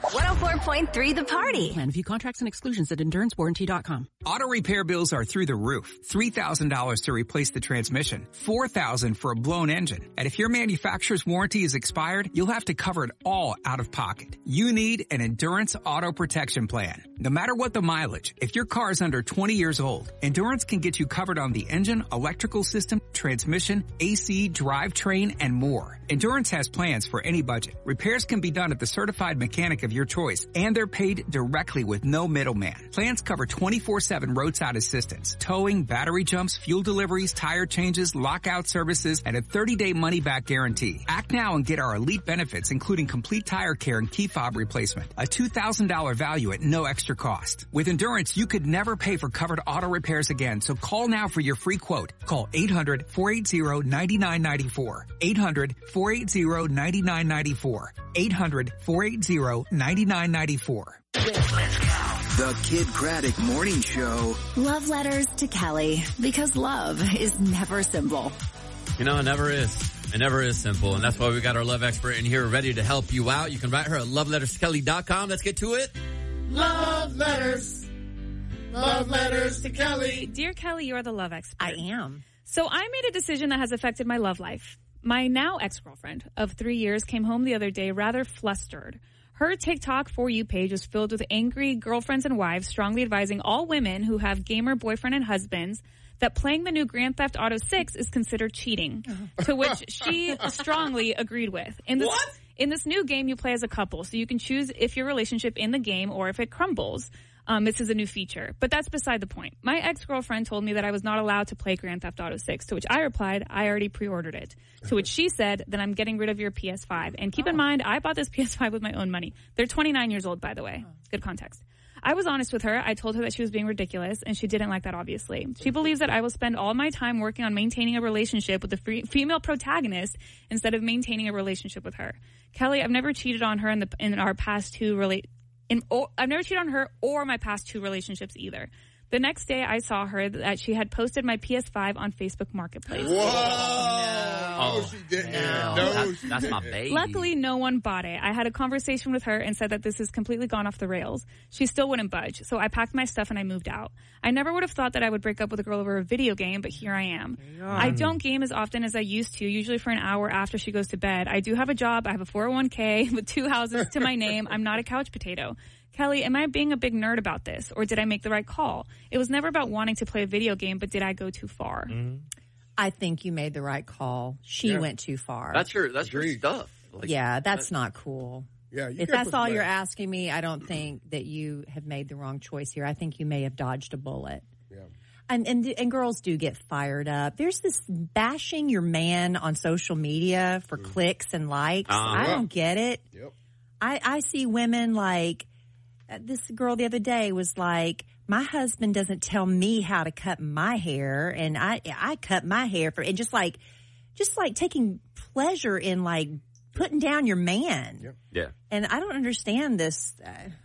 104.3 The Party. Plan view contracts and exclusions at EnduranceWarranty.com. Auto repair bills are through the roof. $3,000 to replace the transmission. $4,000 for a blown engine. And if your manufacturer's warranty is expired, you'll have to cover it all out of pocket. You need an Endurance Auto Protection Plan. No matter what the mileage, if your car is under 20 years old, Endurance can get you covered on the engine, electrical system, transmission, AC, drivetrain, and more. Endurance has plans for any budget. Repairs can be done at the certified mechanic of your choice, and they're paid directly with no middleman. Plans cover 24/7 roadside assistance, towing, battery jumps, fuel deliveries, tire changes, lockout services, and a 30-day money-back guarantee. Act now and get our elite benefits, including complete tire care and key fob replacement. A $2,000 value at no extra cost. With Endurance, you could never pay for covered auto repairs again, so call now for your free quote. Call 800-480-9994. 800-480-9994. 800-480-9994. The Kid Craddock Morning Show. Love letters to Kelly, because love is never simple. You know, it never is. It never is simple, and that's why we got our love expert in here ready to help you out. You can write her at loveletterskelly.com. Let's get to it. Love letters. Love letters to Kelly. Dear Kelly, you're the love expert. I am. So I made a decision that has affected my love life. My now ex-girlfriend of 3 years came home the other day rather flustered. Her TikTok For You page was filled with angry girlfriends and wives strongly advising all women who have gamer boyfriend and husbands that playing the new Grand Theft Auto 6 is considered cheating, to which she strongly agreed with. In this new game, you play as a couple, so you can choose if your relationship in the game or if it crumbles. This is a new feature, but that's beside the point. My ex-girlfriend told me that I was not allowed to play Grand Theft Auto 6, to which I replied, I already pre-ordered it. To which she said, then I'm getting rid of your PS5. And keep in mind, I bought this PS5 with my own money. They're 29 years old, by the way. Good context. I was honest with her. I told her that she was being ridiculous, and she didn't like that, obviously. She believes that I will spend all my time working on maintaining a relationship with the female protagonist instead of maintaining a relationship with her. Kelly, I've never cheated on her in our past two I've never cheated on her or my past two relationships either. The next day, I saw her that she had posted my PS5 on Facebook Marketplace. Whoa! No, she didn't. That's my baby. Luckily, no one bought it. I had a conversation with her and said that this has completely gone off the rails. She still wouldn't budge, so I packed my stuff and I moved out. I never would have thought that I would break up with a girl over a video game, but here I am. I don't game as often as I used to, usually for an hour after she goes to bed. I do have a job. I have a 401k with 2 houses to my name. I'm not a couch potato. Kelly, am I being a big nerd about this, or did I make the right call? It was never about wanting to play a video game, but did I go too far? I think you made the right call. She went too far. That's your stuff. That's not cool. Yeah, if that's all you're asking me, I don't think that you have made the wrong choice here. I think you may have dodged a bullet. Yeah. And girls do get fired up. There's this bashing your man on social media for clicks and likes. I don't get it. Yep. I see women like this girl the other day was like, my husband doesn't tell me how to cut my hair, and I cut my hair for, and just like taking pleasure in like putting down your man. Yep. Yeah. And I don't understand this.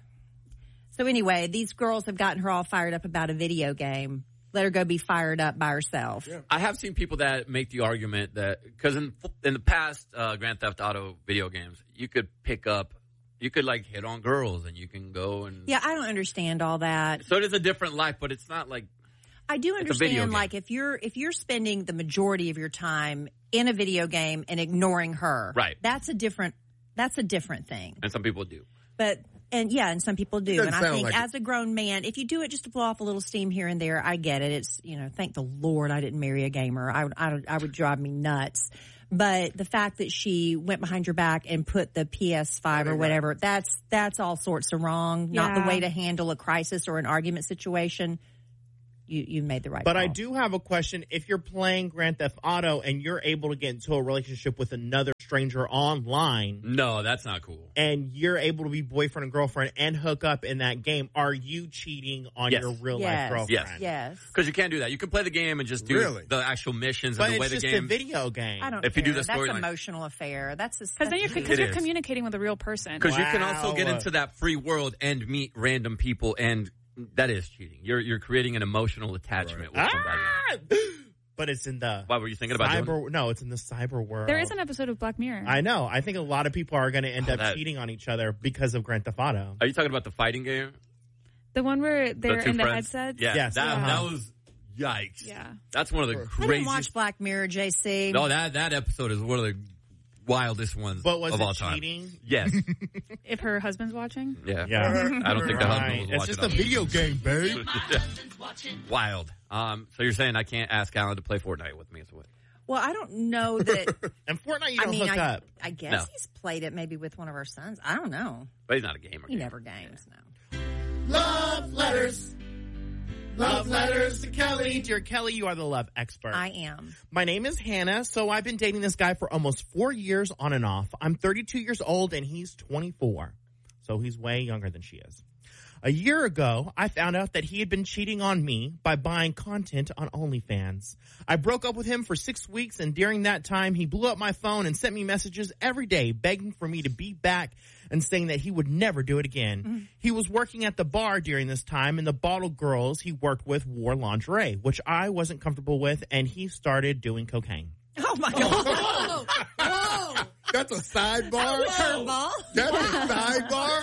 So anyway, these girls have gotten her all fired up about a video game. Let her go be fired up by herself. Yeah. I have seen people that make the argument that, because in the past Grand Theft Auto video games, you could like hit on girls and you can go and... Yeah, I don't understand all that. So it is a different life, but it's not like... I do understand, like, if you're spending the majority of your time in a video game and ignoring her. Right. That's a different thing. And some people do. And some people do. And I think like as a grown man, if you do it just to blow off a little steam here and there, I get it. It's, thank the Lord I didn't marry a gamer. I would drive me nuts. But the fact that she went behind your back and put the PS5 or whatever, that's all sorts of wrong. Yeah. Not the way to handle a crisis or an argument situation. You made the right call. But I do have a question. If you're playing Grand Theft Auto and you're able to get into a relationship with another stranger online. No, that's not cool. And you're able to be boyfriend and girlfriend and hook up in that game, are you cheating on your real life girlfriend? Yes. Because you can't do that. You can play the game and just do the actual missions and the way the game. But it's just a video game. I don't if care. you do the That's storyline. an emotional affair. Because you're communicating with a real person. Because you can also get into that free world and meet random people, and that is cheating. You're creating an emotional attachment with somebody. But it's in the Why were you thinking about doing it? cyber? No, it's in the cyber world. There is an episode of Black Mirror. I know. I think a lot of people are going to end up cheating on each other because of Grand Theft Auto. Are you talking about the fighting game? The one where they're two in the friends? headsets? Yeah, Yes. that was yikes. Yeah. That's one of the I didn't craziest. watch Black Mirror, JC. No, that episode is one of the wildest ones But was of it all time. cheating? Yes. If her husband's watching? Yeah. Yeah. I don't think the husband was It's watching. just a video game, babe. Wild. So you're saying I can't ask Alan to play Fortnite with me? So what? Well, I don't know that. And Fortnite, you don't hook up. I guess No. he's played it maybe with one of our sons. I don't know. But he's not a gamer. He never games now. Love letters. Love letters to Kelly. Dear Kelly, you are the love expert. I am. My name is Hannah, so I've been dating this guy for almost 4 years on and off. I'm 32 years old and he's 24. So he's way younger than she is. A year ago, I found out that he had been cheating on me by buying content on OnlyFans. I broke up with him for 6 weeks, and during that time, he blew up my phone and sent me messages every day begging for me to be back and saying that he would never do it again. He was working at the bar during this time, and the bottle girls he worked with wore lingerie, which I wasn't comfortable with, and he started doing cocaine. Oh, my God. Whoa. That's a sidebar? Curveball. That's a sidebar?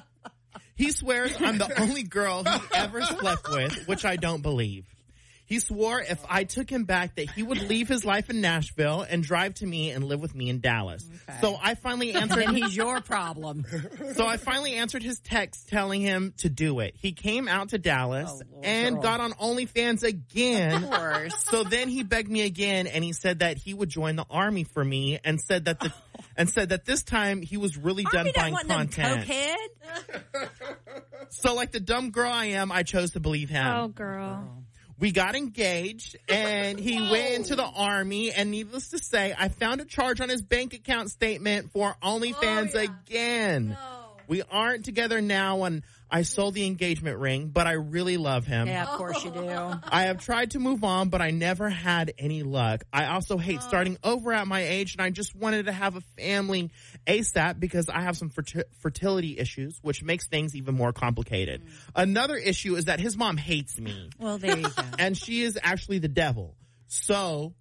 He swears I'm the only girl he ever slept with, which I don't believe. He swore if I took him back that he would leave his life in Nashville and drive to me and live with me in Dallas. Okay. So I finally answered Then he's your problem. So I finally answered his text telling him to do it. He came out to Dallas Lord, and girl. got on OnlyFans again. Of course. So then he begged me again, and he said that he would join the army for me, and said that this time he was really done buying content. Cokehead? So like the dumb girl I am, I chose to believe him. Oh, girl. We got engaged, and he went into the army, and needless to say, I found a charge on his bank account statement for OnlyFans again. We aren't together now, and I sold the engagement ring, but I really love him. Yeah, of course you do. I have tried to move on, but I never had any luck. I also hate starting over at my age, and I just wanted to have a family ASAP because I have some fertility issues, which makes things even more complicated. Another issue is that his mom hates me. Well, there you go. And she is actually the devil. So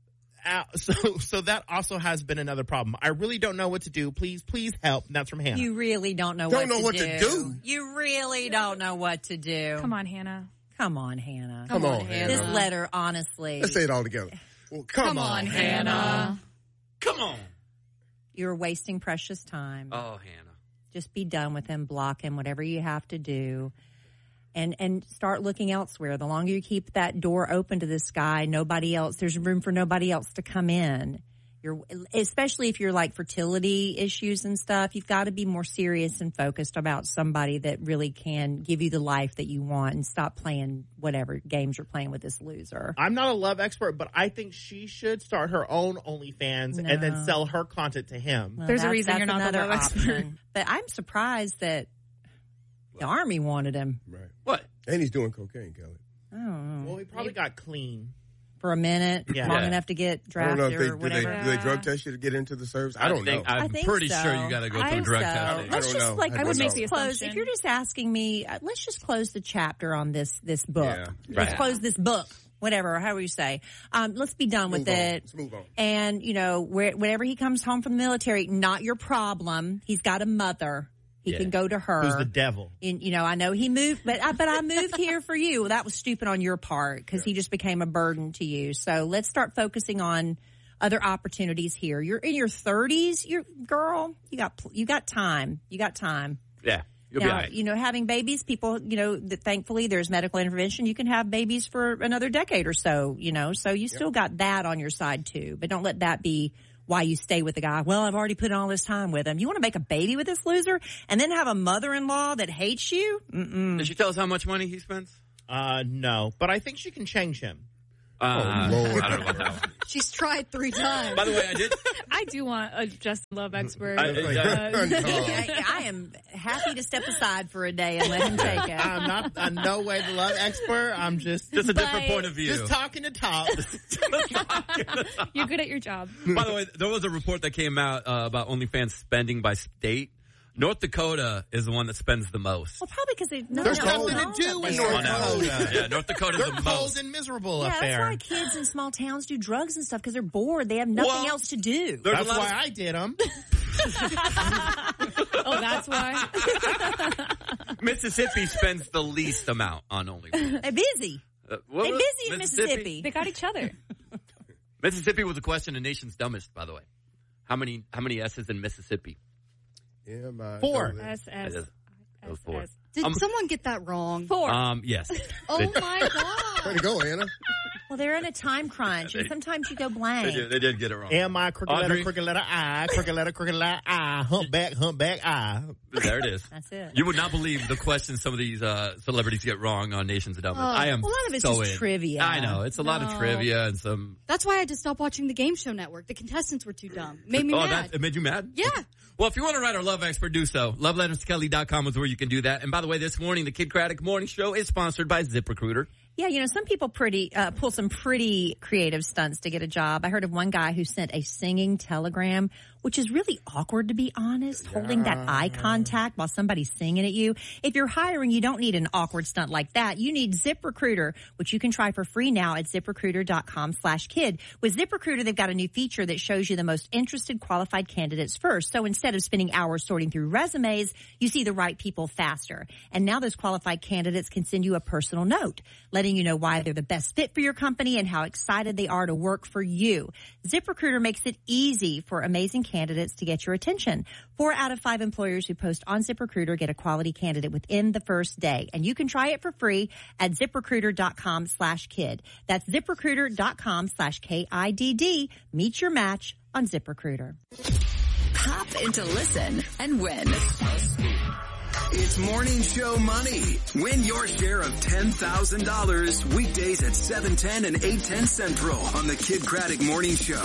that also has been another problem. I really don't know what to do. Please help. And that's from Hannah. You really don't know Don't what know to what do. to do. You really don't know what to do. Come on, Hannah. Come on, Hannah. Come on, Hannah. This letter, honestly. Let's say it all together. Well, come on, Hannah. Come on. You're wasting precious time. Oh, Hannah. Just be done with him, block him, whatever you have to do. And start looking elsewhere. The longer you keep that door open to this guy, there's room for nobody else to come in. Especially if you're like fertility issues and stuff, you've got to be more serious and focused about somebody that really can give you the life that you want and stop playing whatever games you're playing with this loser. I'm not a love expert, but I think she should start her own OnlyFans and then sell her content to him. Well, There's a reason you're not the another love expert. option. But I'm surprised that the Army wanted him. Right. What? And he's doing cocaine, Kelly. I don't know. Well, he probably got clean. For a minute, Yeah. long Yeah. enough to get I don't know drafted if or do whatever. they drug test you to get into the service? I don't know. I'm I think pretty so. sure you got to go I through think drug so. testing. Let's don't just know. like I I would don't make know. the close. assumption. If you're just asking me, let's just close the chapter on this book. Yeah. Let's Right. close this book, whatever, however you say. Let's be done with Move on. it. Let's move on. And whenever he comes home from the military, not your problem. He's got a mother. He Yeah. can go to her. Who's the devil? And, I know he moved, but I moved here for you. Well, that was stupid on your part because he just became a burden to you. So let's start focusing on other opportunities here. You're in your 30s, girl. You got time. You got time. Yeah. You'll be all Now, right. having babies, people, thankfully there's medical intervention. You can have babies for another decade or so, so you still got that on your side too. But don't let that be why you stay with the guy. Well, I've already put in all this time with him. You want to make a baby with this loser and then have a mother-in-law that hates you? Mm-mm. Did she tell us how much money he spends? No, but I think she can change him. Lord. I don't know about that one. She's tried 3 times. By the way, I did. I do want a Justin Love expert. I am happy to step aside for a day and let him take it. I'm not in no way the love expert. I'm just Just a different point of view. just talking to talk. You're good at your job. By the way, there was a report that came out about OnlyFans spending by state. North Dakota is the one that spends the most. Well, probably because there's nothing to do in North Dakota. Yeah, North Dakota's they're the most. cold and miserable up that's there. why kids in small towns do drugs and stuff because they're bored. They have nothing else to do. That's why I did them. Oh, that's why. Mississippi spends the least amount on OnlyFans. They're busy. They're busy in Mississippi. They got each other. Mississippi was the question of nation's dumbest, by the way. How many S's in Mississippi? Yeah, 4. Those 4. Did someone get that wrong? 4. Yes. Oh my God. Way to go, Anna. Well, they're in a time crunch, and sometimes you go blank. They did get it wrong. M-I, crooked letter I, crooked letter I, humpback I. There it is. That's it. You would not believe the questions some of these celebrities get wrong on Nation's Dumbest. I am a lot of it's so just in. trivia. I know. It's a lot of trivia and some... That's why I had to stop watching the Game Show Network. The contestants were too dumb. It made me mad. It made you mad? Yeah. Well, if you want to write our Love Expert, do so. LoveLettersKelly.com is where you can do that. And by the way, this morning, the Kid Craddock Morning Show is sponsored by ZipRecruiter. Yeah, some people pull some pretty creative stunts to get a job. I heard of one guy who sent a singing telegram, which is really awkward, to be honest, holding that eye contact while somebody's singing at you. If you're hiring, you don't need an awkward stunt like that. You need ZipRecruiter, which you can try for free now at ZipRecruiter.com/kid. With ZipRecruiter, they've got a new feature that shows you the most interested qualified candidates first. So instead of spending hours sorting through resumes, you see the right people faster. And now those qualified candidates can send you a personal note, letting you know why they're the best fit for your company and how excited they are to work for you. ZipRecruiter makes it easy for amazing candidates to get your attention. 4 out of 5 employers who post on ZipRecruiter get a quality candidate within the first day. And you can try it for free at ZipRecruiter.com/kid. That's ZipRecruiter.com/KIDD. Meet your match on ZipRecruiter. Hop into Listen and win. It's Morning Show Money. Win your share of $10,000 weekdays at 7:10 and 8:10 Central on the Kid Craddock Morning Show.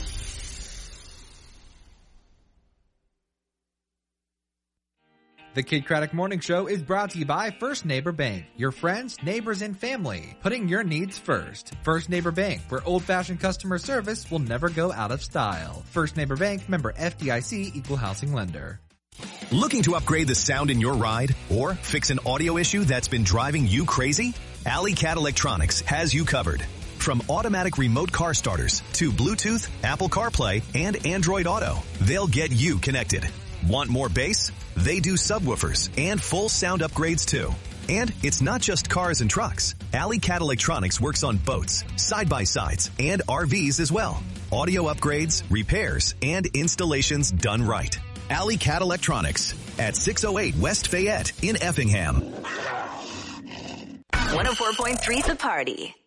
The Kid Craddock Morning Show is brought to you by First Neighbor Bank. Your friends, neighbors, and family. Putting your needs first. First Neighbor Bank, where old-fashioned customer service will never go out of style. First Neighbor Bank, member FDIC, equal housing lender. Looking to upgrade the sound in your ride or fix an audio issue that's been driving you crazy? Alley Cat Electronics has you covered. From automatic remote car starters to Bluetooth, Apple CarPlay, and Android Auto, they'll get you connected. Want more bass? They do subwoofers and full sound upgrades too. And it's not just cars and trucks. Alley Cat Electronics works on boats, side-by-sides, and RVs as well. Audio upgrades, repairs, and installations done right. Alley Cat Electronics at 608 West Fayette in Effingham. 104.3 The Party.